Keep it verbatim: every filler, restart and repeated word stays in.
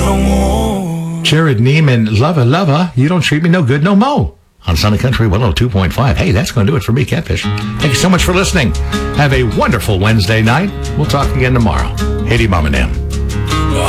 no more. Jared Neiman, lover, lover, you don't treat me no good no mo. On Sunny Country one oh two point five. Hey, that's going to do it for me, Catfish. Thank you so much for listening. Have a wonderful Wednesday night. We'll talk again tomorrow. Haiti Mom and Em.